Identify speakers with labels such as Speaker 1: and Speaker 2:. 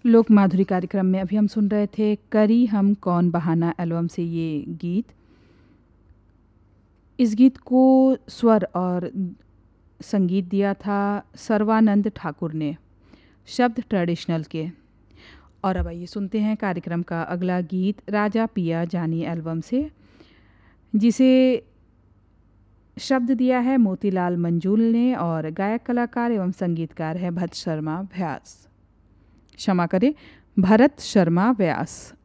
Speaker 1: लोक माधुरी कार्यक्रम में अभी हम सुन रहे थे करी हम कौन बहाना एल्बम से ये गीत। इस गीत को स्वर और संगीत दिया था सर्वानंद ठाकुर ने, शब्द ट्रेडिशनल के। और अब आइए सुनते हैं कार्यक्रम का अगला गीत राजा पिया जानी एल्बम से, जिसे शब्द दिया है मोतीलाल मंजूल ने और गायक कलाकार एवं संगीतकार है भरत शर्मा व्यास। क्षमा करें, भरत शर्मा व्यास।